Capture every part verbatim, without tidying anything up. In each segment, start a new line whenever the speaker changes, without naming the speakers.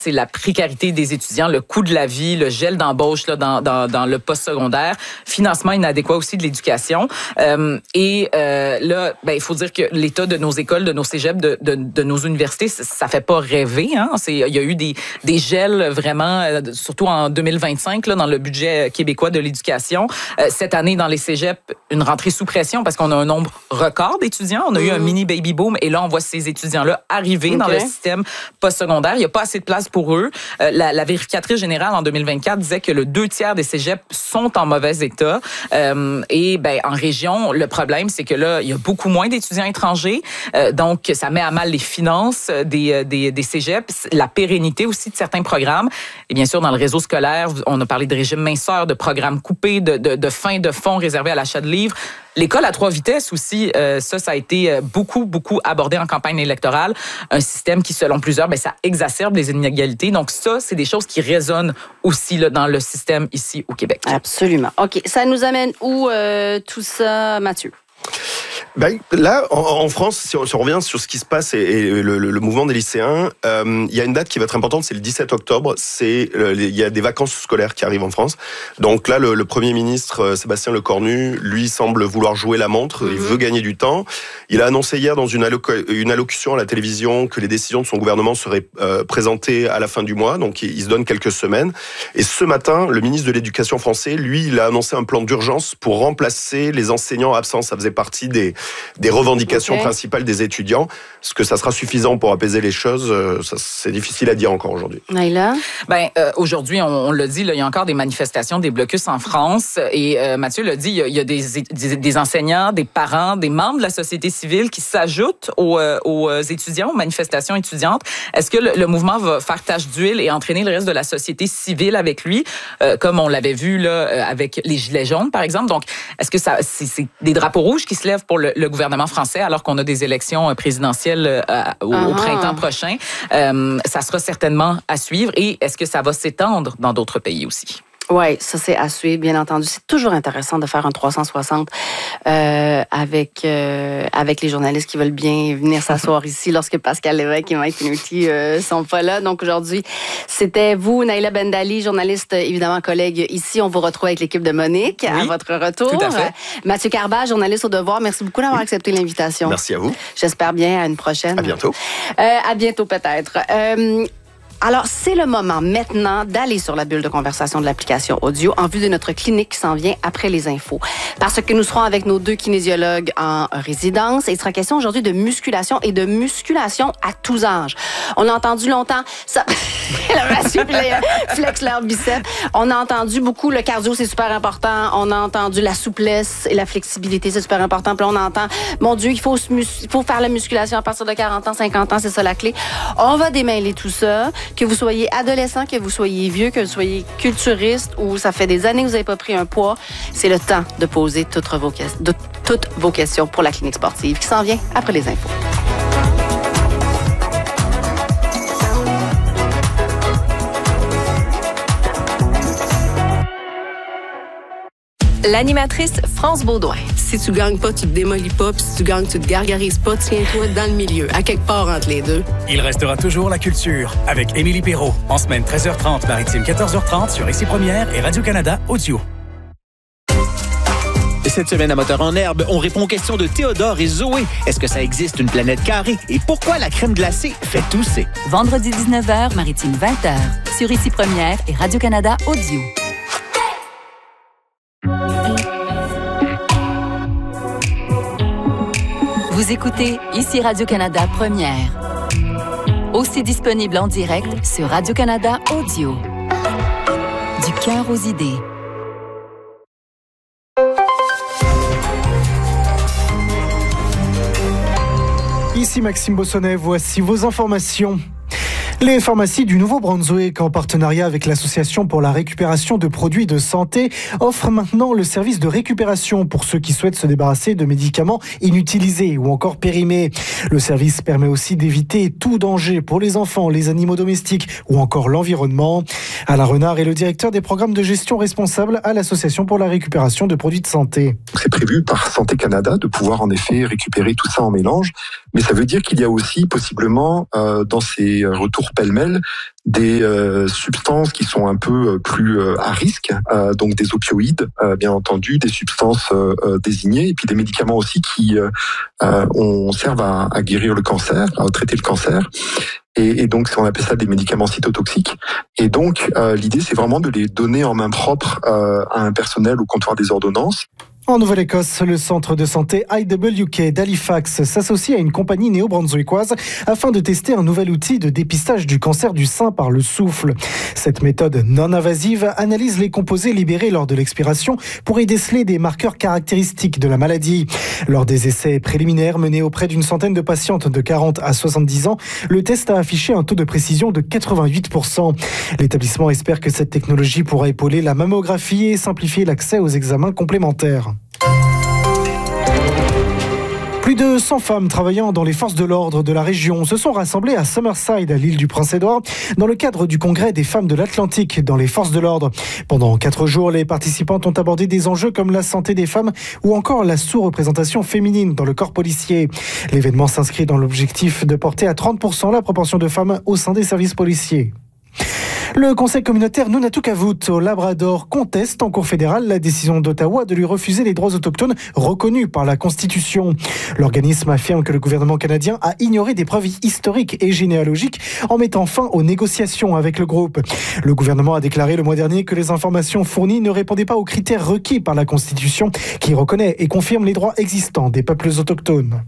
c'est la précarité des étudiants, le coût de la vie, le gel d'embauche là, dans, dans, dans le post-secondaire, financement inadéquat aussi de l'éducation. Euh, et euh, là, ben, il faut dire que l'état de nos écoles, de nos cégeps, de, de, de nos universités, ça fait pas rêver. Hein? C'est, il y a eu des, des gels vraiment, euh, surtout en deux mille vingt-cinq, là, dans le budget québécois de l'éducation. Euh, cette année, dans les cégeps, une rentrée sous pression parce qu'on a un nombre record d'étudiants. On a mmh. eu un mini baby boom et là, on voit ces étudiants-là arriver okay. dans le système post-secondaire. Il n'y a pas assez de place pour eux. Euh, la, la vérificatrice générale en deux mille vingt-quatre disait que le deux tiers des cégeps sont en mauvais état. Euh, et ben en région, le problème, c'est que là, il y a beaucoup moins d'étudiants étrangers. Euh, donc, ça met à mal les finances des, des, des cégeps, la pérennité aussi de certains programmes. Et bien sûr, dans le réseau scolaire, on a parlé de régime minceur, de programmes coupés, de, de, de fin de fonds réservés à l'achat de livres. L'école à trois vitesses aussi, euh, ça, ça a été beaucoup, beaucoup abordé en campagne électorale. Un système qui, selon plusieurs, ben, ça exacerbe les inégalités. Donc ça, c'est des choses qui résonnent aussi là, dans le système ici au Québec.
Absolument. OK. Ça nous amène où euh, tout ça, Mathieu?
Ben, là, en, en France, si on, si on revient sur ce qui se passe et, et le, le, le mouvement des lycéens, euh, il y a une date qui va être importante, c'est le dix-sept octobre. C'est euh, il y a des vacances scolaires qui arrivent en France. Donc là, le, le Premier ministre euh, Sébastien Lecornu, lui, semble vouloir jouer la montre. Mm-hmm. Il veut gagner du temps. Il a annoncé hier dans une, alloc- une allocution à la télévision que les décisions de son gouvernement seraient euh, présentées à la fin du mois. Donc il, il se donne quelques semaines. Et ce matin, le ministre de l'Éducation français, lui, il a annoncé un plan d'urgence pour remplacer les enseignants absents. Ça faisait partie des des revendications okay. principales des étudiants. Est-ce que ça sera suffisant pour apaiser les choses? Ça, c'est difficile à dire encore aujourd'hui.
Naïla?
Ben, euh, aujourd'hui, on, on l'a dit, là, il y a encore des manifestations, des blocus en France. Et euh, Mathieu l'a dit, il y a, il y a des, des, des enseignants, des parents, des membres de la société civile qui s'ajoutent aux, euh, aux étudiants, aux manifestations étudiantes. Est-ce que le, le mouvement va faire tache d'huile et entraîner le reste de la société civile avec lui, euh, comme on l'avait vu là, avec les Gilets jaunes, par exemple? Donc, est-ce que ça, c'est, c'est des drapeaux rouges qui se lèvent pour le, le gouvernement français alors qu'on a des élections présidentielles euh, au, au printemps prochain? Euh, ça sera certainement à suivre. Et est-ce que ça va s'étendre dans d'autres pays aussi?
Oui, ça c'est à suivre, bien entendu. C'est toujours intéressant de faire un trois cent soixante euh, avec euh, avec les journalistes qui veulent bien venir s'asseoir ici lorsque Pascal Lévesque et Mike Pinouti euh, sont pas là. Donc aujourd'hui, c'était vous, Naïla Bendali, journaliste, évidemment collègue ici. On vous retrouve avec l'équipe de Monique oui, à votre retour.
Tout à fait.
Euh, Mathieu Carbage, journaliste au Devoir. Merci beaucoup d'avoir oui. accepté l'invitation.
Merci à vous.
J'espère bien à une prochaine.
À bientôt.
Euh, à bientôt peut-être. Euh, Alors, c'est le moment maintenant d'aller sur la bulle de conversation de l'application audio en vue de notre clinique qui s'en vient après les infos. Parce que nous serons avec nos deux kinésiologues en résidence et il sera question aujourd'hui de musculation et de musculation à tous âges. On a entendu longtemps ça. Le monsieur flex leur biceps. On a entendu beaucoup le cardio, c'est super important. On a entendu la souplesse et la flexibilité, c'est super important. Puis là, on entend, mon Dieu, il faut, il faut faire la musculation à partir de quarante ans, cinquante ans, c'est ça la clé. On va démêler tout ça. Que vous soyez adolescent, que vous soyez vieux, que vous soyez culturiste ou ça fait des années que vous n'avez pas pris un poids, c'est le temps de poser toutes vos, de, toutes vos questions pour la clinique sportive qui s'en vient après les infos.
L'animatrice France Beaudoin.
Si tu gagnes pas, tu te démolis pas, puis si tu gagnes, tu te gargarises pas, tiens-toi dans le milieu, à quelque part entre les deux.
Il restera toujours la culture avec Émilie Perrault. En semaine treize heures trente, Maritime quatorze heures trente sur Ici Première et Radio-Canada Audio.
Cette semaine à Moteur en herbe, on répond aux questions de Théodore et Zoé. Est-ce que ça existe une planète carrée? Et pourquoi la crème glacée fait tousser?
Vendredi dix-neuf heures, Maritime vingt heures, sur Ici Première et Radio-Canada Audio. Vous écoutez Ici Radio-Canada Première. Aussi disponible en direct sur Radio-Canada Audio. Du cœur aux idées.
Ici Maxime Bossonnet, voici vos informations. Les pharmacies du Nouveau-Brunswick, en partenariat avec l'Association pour la récupération de produits de santé, offrent maintenant le service de récupération pour ceux qui souhaitent se débarrasser de médicaments inutilisés ou encore périmés. Le service permet aussi d'éviter tout danger pour les enfants, les animaux domestiques ou encore l'environnement. Alain Renard est le directeur des programmes de gestion responsable à l'Association pour la récupération de produits de santé.
C'est prévu par Santé Canada de pouvoir en effet récupérer tout ça en mélange, mais ça veut dire qu'il y a aussi possiblement euh, dans ces retours pêle-mêle des euh, substances qui sont un peu plus euh, à risque, euh, donc des opioïdes, euh, bien entendu, des substances euh, désignées, et puis des médicaments aussi qui euh, euh, on servent à, à guérir le cancer, à traiter le cancer. Et, et donc, on appelle ça des médicaments cytotoxiques. Et donc, euh, l'idée, c'est vraiment de les donner en main propre euh, à un personnel au comptoir des ordonnances.
En Nouvelle-Écosse, le centre de santé I W K d'Halifax s'associe à une compagnie néo-brunswickoise afin de tester un nouvel outil de dépistage du cancer du sein par le souffle. Cette méthode non invasive analyse les composés libérés lors de l'expiration pour y déceler des marqueurs caractéristiques de la maladie. Lors des essais préliminaires menés auprès d'une centaine de patientes de quarante à soixante-dix ans, le test a affiché un taux de précision de quatre-vingt-huit pour cent. L'établissement espère que cette technologie pourra épauler la mammographie et simplifier l'accès aux examens complémentaires. Plus de cent femmes travaillant dans les forces de l'ordre de la région se sont rassemblées à Summerside, à l'île du Prince-Édouard, dans le cadre du congrès des femmes de l'Atlantique dans les forces de l'ordre. Pendant quatre jours, les participantes ont abordé des enjeux comme la santé des femmes ou encore la sous-représentation féminine dans le corps policier. L'événement s'inscrit dans l'objectif de porter à trente pour cent la proportion de femmes au sein des services policiers. Le conseil communautaire Nunatuκavut au Labrador conteste en cour fédérale la décision d'Ottawa de lui refuser les droits autochtones reconnus par la Constitution. L'organisme affirme que le gouvernement canadien a ignoré des preuves historiques et généalogiques en mettant fin aux négociations avec le groupe. Le gouvernement a déclaré le mois dernier que les informations fournies ne répondaient pas aux critères requis par la Constitution qui reconnaît et confirme les droits existants des peuples autochtones.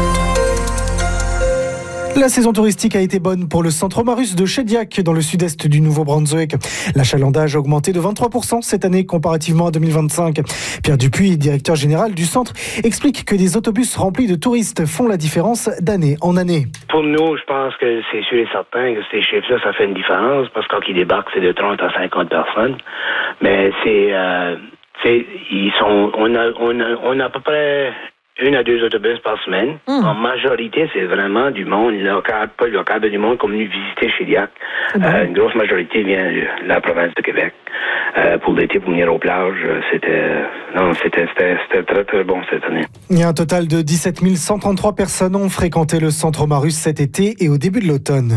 La saison touristique a été bonne pour le centre Omarus de Shediac dans le sud-est du Nouveau-Brunswick. L'achalandage a augmenté de vingt-trois pour cent cette année comparativement à deux mille vingt-cinq. Pierre Dupuis, directeur général du centre, explique que des autobus remplis de touristes font la différence d'année en année.
Pour nous, je pense que c'est sûr et certain que ces chiffres-là, ça fait une différence parce que quand ils débarquent, c'est de trente à cinquante personnes. Mais c'est, euh, c'est ils sont, on a, on a, on a à peu près une à deux autobus par semaine. Mmh. En majorité, c'est vraiment du monde local, pas local, mais du monde qui est venu visiter Shediac. Mmh. Euh, une grosse majorité vient de la province de Québec. Euh, pour l'été, pour venir aux plages, c'était, non, c'était, c'était, c'était très, très bon cette année.
Il y a un total de dix-sept mille cent trente-trois personnes ont fréquenté le centre Omarus cet été et au début de l'automne.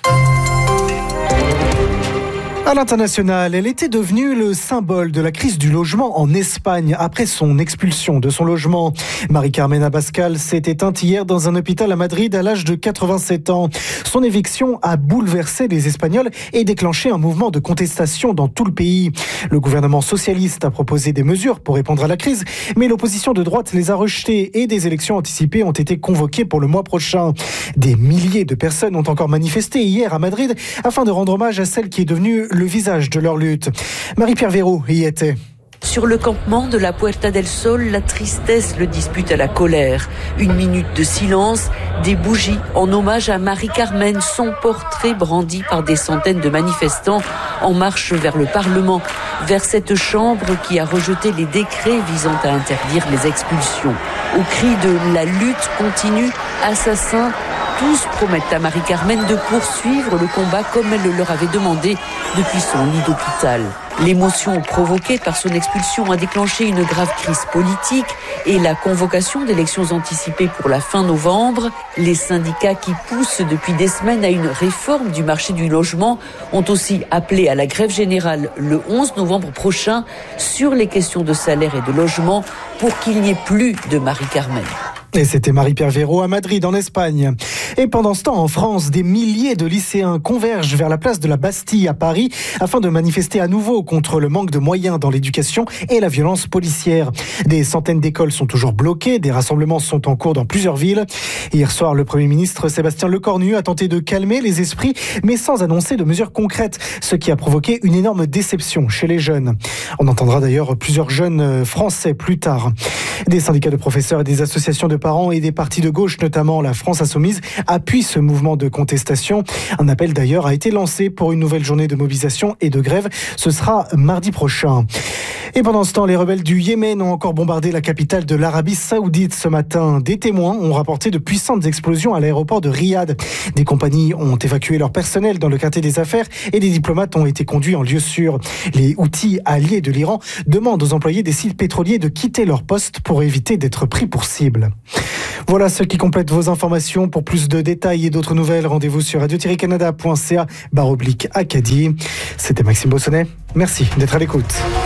À l'international, elle était devenue le symbole de la crise du logement en Espagne après son expulsion de son logement. Marie-Carmen Abascal s'est éteinte hier dans un hôpital à Madrid à l'âge de quatre-vingt-sept ans. Son éviction a bouleversé les Espagnols et déclenché un mouvement de contestation dans tout le pays. Le gouvernement socialiste a proposé des mesures pour répondre à la crise, mais l'opposition de droite les a rejetées et des élections anticipées ont été convoquées pour le mois prochain. Des milliers de personnes ont encore manifesté hier à Madrid afin de rendre hommage à celle qui est devenue le visage de leur lutte. Marie-Pierre Véraud y était.
Sur le campement de la Puerta del Sol, la tristesse le dispute à la colère. Une minute de silence, des bougies en hommage à Marie-Carmen, son portrait brandi par des centaines de manifestants en marche vers le Parlement, vers cette chambre qui a rejeté les décrets visant à interdire les expulsions. Au cri de « La lutte continue », assassins, tous promettent à Marie-Carmen de poursuivre le combat comme elle le leur avait demandé depuis son lit d'hôpital. L'émotion provoquée par son expulsion a déclenché une grave crise politique et la convocation d'élections anticipées pour la fin novembre. Les syndicats qui poussent depuis des semaines à une réforme du marché du logement ont aussi appelé à la grève générale le onze novembre prochain sur les questions de salaire et de logement pour qu'il n'y ait plus de Marie-Carmen.
Et c'était Marie-Pierre Véraud à Madrid, en Espagne. Et pendant ce temps, en France, des milliers de lycéens convergent vers la place de la Bastille à Paris afin de manifester à nouveau contre le manque de moyens dans l'éducation et la violence policière. Des centaines d'écoles sont toujours bloquées, des rassemblements sont en cours dans plusieurs villes. Hier soir, le Premier ministre Sébastien Lecornu a tenté de calmer les esprits, mais sans annoncer de mesures concrètes, ce qui a provoqué une énorme déception chez les jeunes. On entendra d'ailleurs plusieurs jeunes français plus tard. Des syndicats de professeurs et des associations de parents et des partis de gauche, notamment la France Insoumise, appuient ce mouvement de contestation. Un appel d'ailleurs a été lancé pour une nouvelle journée de mobilisation et de grève. Ce sera mardi prochain. Et pendant ce temps, les rebelles du Yémen ont encore bombardé la capitale de l'Arabie Saoudite ce matin. Des témoins ont rapporté de puissantes explosions à l'aéroport de Riyad. Des compagnies ont évacué leur personnel dans le quartier des affaires et des diplomates ont été conduits en lieu sûr. Les Houthis, alliés de l'Iran, demandent aux employés des sites pétroliers de quitter leur poste pour éviter d'être pris pour cible. Voilà ce qui complète vos informations. Pour plus de détails et d'autres nouvelles, rendez-vous sur radio tiret canada point c a barre oblique Acadie. C'était Maxime Bossonnet. Merci d'être à l'écoute.